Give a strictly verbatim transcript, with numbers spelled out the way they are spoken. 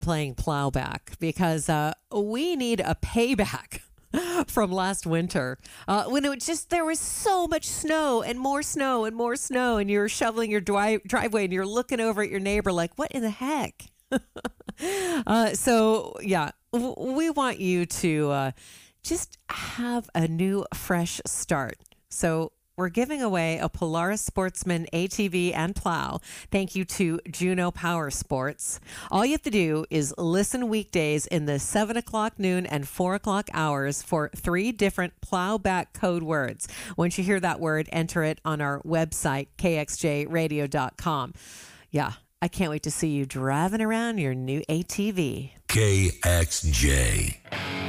playing Plowback because uh, we need a payback from last winter uh, when it was just there was so much snow and more snow and more snow, and you're shoveling your dri- driveway and you're looking over at your neighbor like, what in the heck? uh, so, yeah, w- we want you to uh, just have a new, fresh start. So we're giving away a Polaris Sportsman A T V and plow. Thank you to Juno Power Sports. All you have to do is listen weekdays in the seven o'clock, noon, and four o'clock hours for three different plowback code words. Once you hear that word, enter it on our website, k x j radio dot com. Yeah, I can't wait to see you driving around your new A T V. K X J.